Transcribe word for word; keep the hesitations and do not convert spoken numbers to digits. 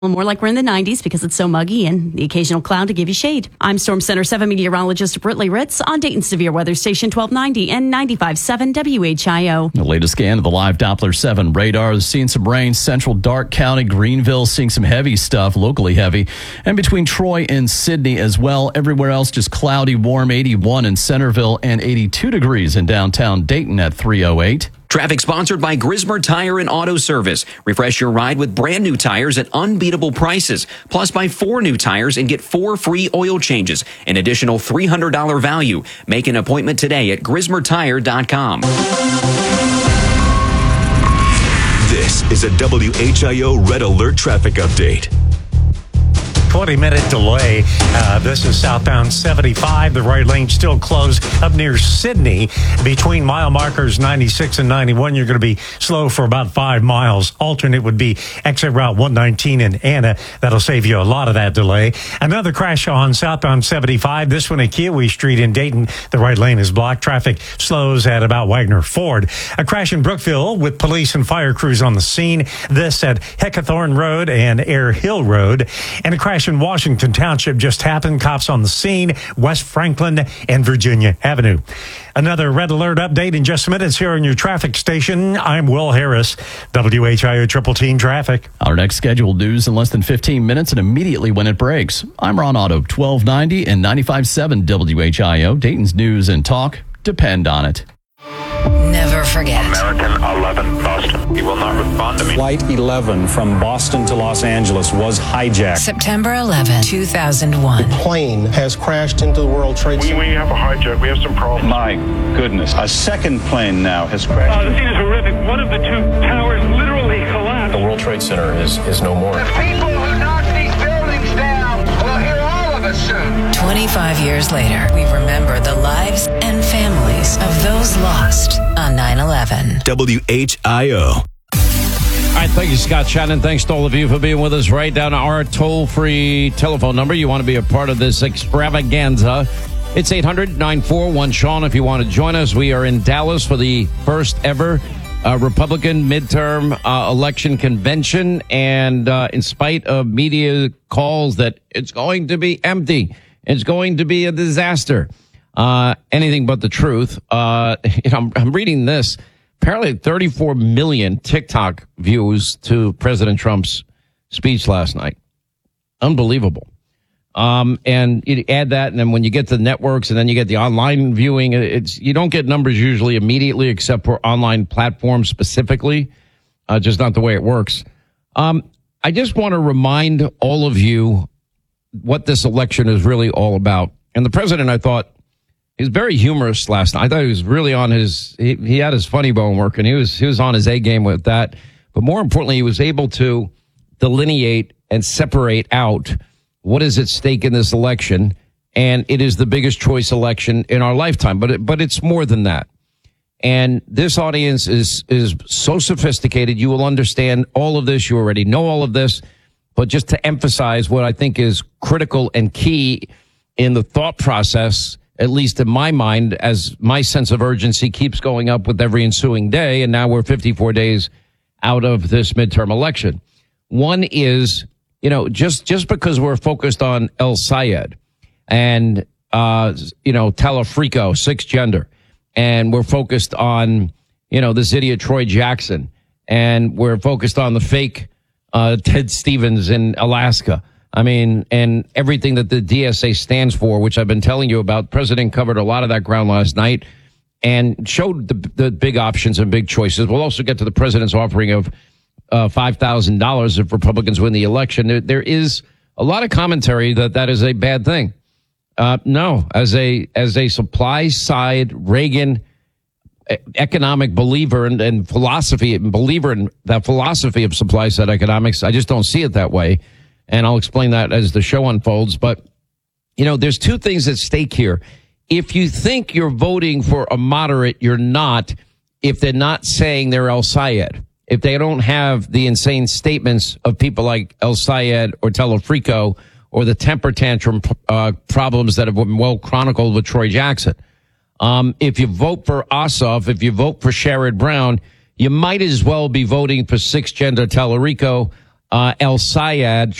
More like we're in the nineties because it's so muggy and the occasional cloud to give you shade. I'm Storm Center seven meteorologist Britley Ritz on Dayton Severe Weather Station twelve ninety and ninety-five point seven W H I O. The latest scan of the live Doppler seven radar is seeing some rain. Central Darke County, Greenville, seeing some heavy stuff, locally heavy. And between Troy and Sydney as well. Everywhere else just cloudy, warm, eighty-one in Centerville and eighty-two degrees in downtown Dayton at three oh eight. Traffic sponsored by Grismer Tire and Auto Service. Refresh your ride with brand new tires at unbeatable prices. Plus, buy four new tires and get four free oil changes. An additional three hundred dollars value. Make an appointment today at grismer tire dot com. This is a W H I O Red Alert traffic update. twenty minute delay. Uh, this is southbound seventy-five. The right lane still closed up near Sydney. Between mile markers ninety-six and ninety-one, you're going to be slow for about five miles. Alternate would be exit route one nineteen in Anna. That'll save you a lot of that delay. Another crash on southbound seventy-five. This one at Kiowee Street in Dayton. The right lane is blocked. Traffic slows at about Wagner Ford. A crash in Brookville with police and fire crews on the scene. This at Heckathorn Road and Air Hill Road. And a crash in Washington Township just happened. Cops on the scene, West Franklin and Virginia Avenue. Another red alert update in just minutes here on your traffic station. I'm Will Harris, W H I O Triple Team Traffic. Our next scheduled news in less than fifteen minutes and immediately when it breaks. I'm Ron Otto, twelve ninety and ninety-five point seven W H I O. Dayton's news and talk depend on it. Never forget. American eleven, Boston. He will not respond to me. Flight eleven from Boston to Los Angeles was hijacked. September eleventh, two thousand one. The plane has crashed into the World Trade Center. We, we have a hijack. We have some problems. My goodness. A second plane now has crashed. Uh, the scene is horrific. One of the two towers literally collapsed. The World Trade Center is, is no more. The people who knock these buildings down will hear all of us soon. twenty-five years later, we remember the lives and families of those lost on nine eleven. W H I O. All right, thank you, Scott Shannon. Thanks to all of you for being with us. Right down to our toll-free telephone number. You want to be a part of this extravaganza. It's eight hundred nine four one Sean if you want to join us. We are in Dallas for the first ever uh, Republican midterm uh, election convention. And uh, in spite of media calls that it's going to be empty, it's going to be a disaster, uh, anything but the truth. Uh, you know, I'm, I'm reading this. Apparently thirty-four million TikTok views to President Trump's speech last night. Unbelievable. Um, and you add that, and then when you get to the networks and then you get the online viewing, it's, you don't get numbers usually immediately except for online platforms specifically. Uh, just not the way it works. Um, I just want to remind all of you what this election is really all about. And the president, I thought, he was very humorous last night. I thought he was really on his, he, he had his funny bone working. He was, he was on his A game with that. But more importantly, he was able to delineate and separate out what is at stake in this election. And it is the biggest choice election in our lifetime. But it, but it's more than that. And this audience is, is so sophisticated. You will understand all of this. You already know all of this. But just to emphasize what I think is critical and key in the thought process, at least in my mind, as my sense of urgency keeps going up with every ensuing day, and now we're fifty-four days out of this midterm election. One is, you know, just, just because we're focused on El Sayed and, uh, you know, Talafrico, sixth gender, and we're focused on, you know, this idiot Troy Jackson, and we're focused on the fake uh, Ted Stevens in Alaska. I mean, and everything that the D S A stands for, which I've been telling you about. President covered a lot of that ground last night and showed the, the big options and big choices. We'll also get to the president's offering of uh, five thousand dollars if Republicans win the election. There, there is a lot of commentary that that is a bad thing. Uh, no, as a as a supply side Reagan economic believer and, and philosophy and believer in that philosophy of supply side economics, I just don't see it that way. And I'll explain that as the show unfolds. But, you know, there's two things at stake here. If you think you're voting for a moderate, you're not, if they're not saying they're El Sayed. If they don't have the insane statements of people like El Sayed or Talafrico or the temper tantrum uh, problems that have been well chronicled with Troy Jackson. Um, if you vote for Ossoff, if you vote for Sherrod Brown, you might as well be voting for sixth gender Talarico, uh, El Sayed